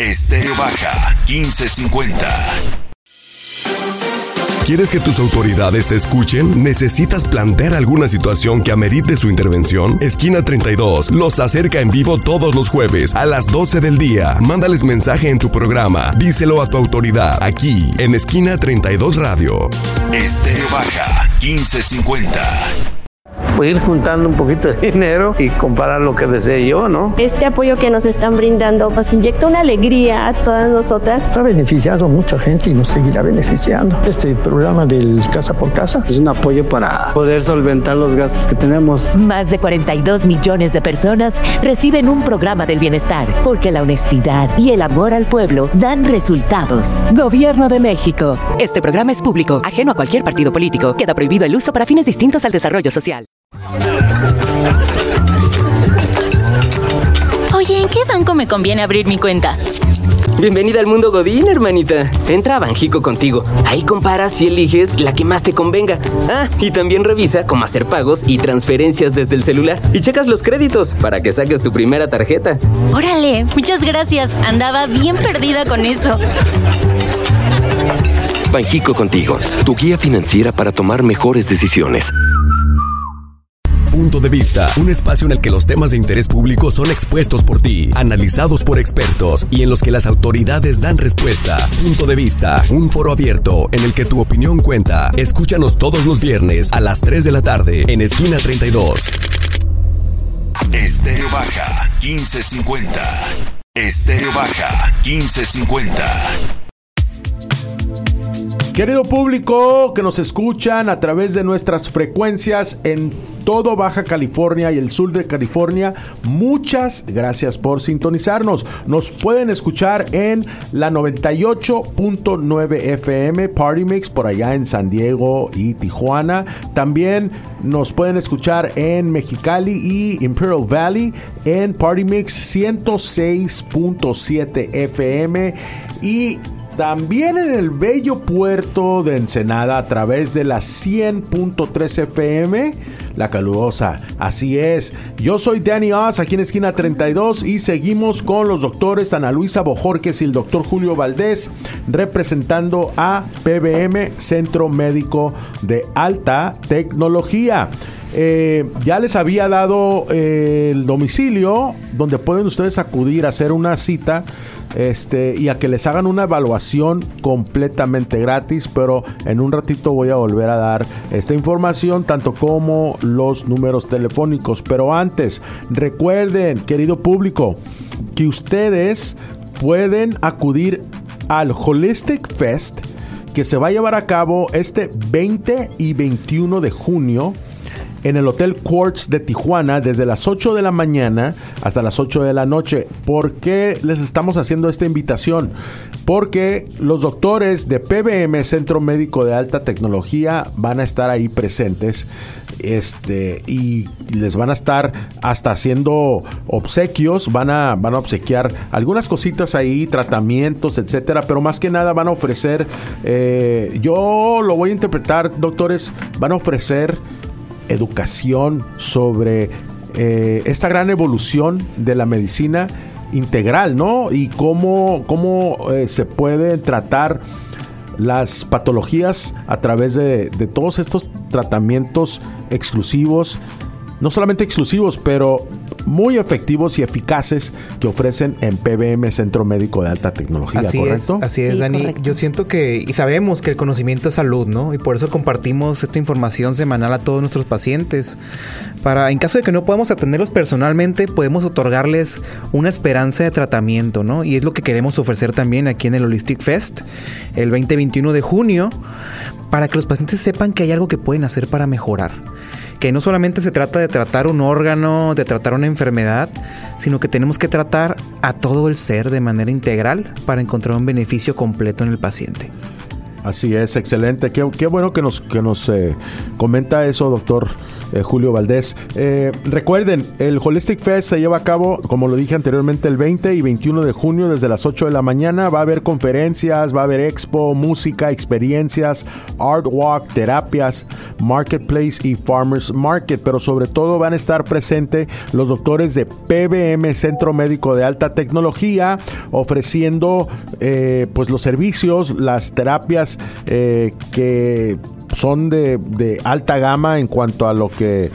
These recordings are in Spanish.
Estéreo Baja 1550. ¿Quieres que tus autoridades te escuchen? ¿Necesitas plantear alguna situación que amerite su intervención? Esquina 32 los acerca en vivo todos los jueves a las 12 del día. Mándales mensaje en tu programa. Díselo a tu autoridad aquí en Esquina 32 Radio. Estéreo Baja 1550. Pues ir juntando un poquito de dinero y comprar lo que desee yo, ¿no? Este apoyo que nos están brindando nos inyecta una alegría a todas nosotras. Ha beneficiado a mucha gente y nos seguirá beneficiando. Este programa del Casa por Casa es un apoyo para poder solventar los gastos que tenemos. Más de 42 millones de personas reciben un programa del bienestar, porque la honestidad y el amor al pueblo dan resultados. Gobierno de México. Este programa es público, ajeno a cualquier partido político. Queda prohibido el uso para fines distintos al desarrollo social. Oye, ¿en qué banco me conviene abrir mi cuenta? Bienvenida al mundo Godín, hermanita. Entra a Banjico Contigo. Ahí comparas y eliges la que más te convenga. Ah, y también revisa cómo hacer pagos y transferencias desde el celular. Y checas los créditos para que saques tu primera tarjeta. Órale, muchas gracias. Andaba bien perdida con eso. Banjico Contigo, tu guía financiera para tomar mejores decisiones. Punto de Vista, un espacio en el que los temas de interés público son expuestos por ti, analizados por expertos y en los que las autoridades dan respuesta. Punto de Vista, un foro abierto en el que tu opinión cuenta. Escúchanos todos los viernes a las 3 de la tarde en Esquina 32. Estéreo Baja 1550. Estéreo Baja 1550. Querido público que nos escuchan a través de nuestras frecuencias en todo Baja California y el sur de California, muchas gracias por sintonizarnos. Nos pueden escuchar en la 98.9 FM Party Mix por allá en San Diego y Tijuana. También nos pueden escuchar en Mexicali y Imperial Valley en Party Mix 106.7 FM y también en el bello puerto de Ensenada a través de la 100.3 FM, La Calurosa. Así es. Yo soy Danny Oz, aquí en Esquina 32, y seguimos con los doctores Ana Luisa Bojorquez y el doctor Julio Valdés, representando a PBM, Centro Médico de Alta Tecnología. Ya les había dado el domicilio donde pueden ustedes acudir a hacer una cita y a que les hagan una evaluación completamente gratis, pero en un ratito voy a volver a dar esta información, tanto como los números telefónicos. Pero antes, recuerden, querido público, que ustedes pueden acudir al Holistic Fest, que se va a llevar a cabo este 20 y 21 de junio en el Hotel Quartz de Tijuana, desde las 8 de la mañana hasta las 8 de la noche. ¿Por qué les estamos haciendo esta invitación? Porque los doctores de PBM, Centro Médico de Alta Tecnología, van a estar ahí presentes y les van a estar hasta haciendo obsequios, van a obsequiar algunas cositas ahí, tratamientos, etcétera, pero más que nada van a ofrecer, yo lo voy a interpretar, doctores, van a ofrecer educación sobre esta gran evolución de la medicina integral, ¿no? Y cómo se pueden tratar las patologías a través de todos estos tratamientos exclusivos, no solamente exclusivos, pero muy efectivos y eficaces que ofrecen en PBM, Centro Médico de Alta Tecnología, ¿correcto? Así es, Dani. Correcto. Yo siento que, y sabemos que el conocimiento es salud, ¿no? Y por eso compartimos esta información semanal a todos nuestros pacientes. Para, en caso de que no podamos atenderlos personalmente, podemos otorgarles una esperanza de tratamiento, ¿no? Y es lo que queremos ofrecer también aquí en el Holistic Fest, el 20-21 de junio, para que los pacientes sepan que hay algo que pueden hacer para mejorar. Que no solamente se trata de tratar un órgano, de tratar una enfermedad, sino que tenemos que tratar a todo el ser de manera integral para encontrar un beneficio completo en el paciente. Así es, excelente. Qué bueno que nos comenta eso, doctor Julio Valdés. Recuerden, el Holistic Fest se lleva a cabo, como lo dije anteriormente, el 20 y 21 de junio desde las 8 de la mañana. Va a haber conferencias, va a haber expo, música, experiencias, art walk, terapias, marketplace y farmers market, pero sobre todo van a estar presentes los doctores de PBM, Centro Médico de Alta Tecnología, ofreciendo pues los servicios, las terapias que son de alta gama en cuanto a lo que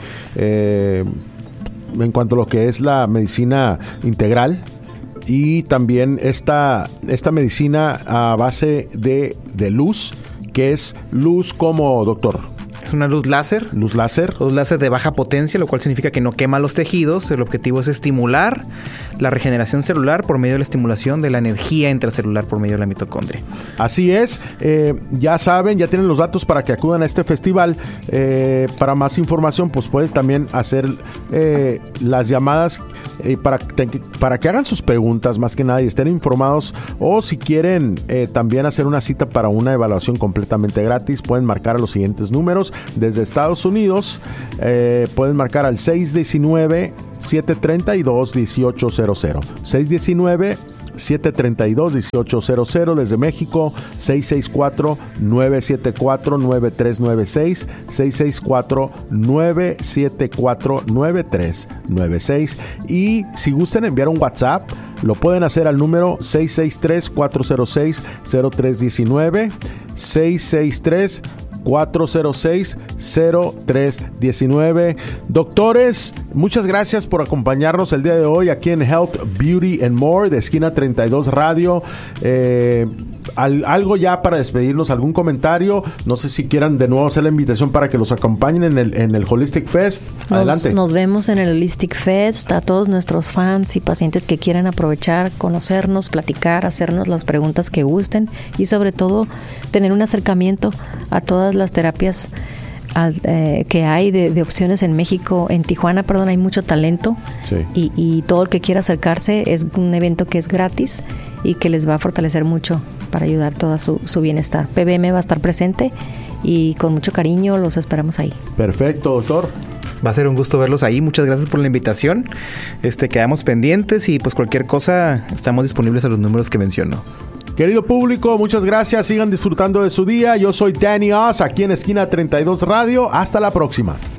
es la medicina integral, y también esta medicina a base de luz, que es luz como, doctor. Es una luz láser. Luz láser. Luz láser de baja potencia, lo cual significa que no quema los tejidos. El objetivo es estimular la regeneración celular por medio de la estimulación de la energía intracelular por medio de la mitocondria. Así es. Ya saben, ya tienen los datos para que acudan a este festival. Para más información, pues pueden también hacer las llamadas para que hagan sus preguntas, más que nada, y estén informados. O si quieren también hacer una cita para una evaluación completamente gratis, pueden marcar a los siguientes números. Desde Estados Unidos pueden marcar al 619-732-1800. 619-732-1800. Desde México, 664-974-9396. 664-974-9396. Y si gustan enviar un WhatsApp, lo pueden hacer al número 663-406-0319. 663-406-0319. Doctores, muchas gracias por acompañarnos el día de hoy aquí en Health, Beauty and More de Esquina 32 Radio. Algo ya para despedirnos, algún comentario. No sé si quieran de nuevo hacer la invitación para que los acompañen en el Holistic Fest. Adelante. Nos vemos en el Holistic Fest. A todos nuestros fans y pacientes que quieran aprovechar, conocernos, platicar, hacernos las preguntas que gusten y sobre todo tener un acercamiento a todas las terapias que hay de opciones en México. En Tijuana, hay mucho talento. Sí. Y todo el que quiera acercarse, es un evento que es gratis y que les va a fortalecer mucho para ayudar todo su bienestar. PBM va a estar presente y con mucho cariño los esperamos ahí. Perfecto, doctor. Va a ser un gusto verlos ahí. Muchas gracias por la invitación. Quedamos pendientes y pues cualquier cosa estamos disponibles a los números que mencionó. Querido público, muchas gracias. Sigan disfrutando de su día. Yo soy Danny Oz, aquí en Esquina 32 Radio. Hasta la próxima.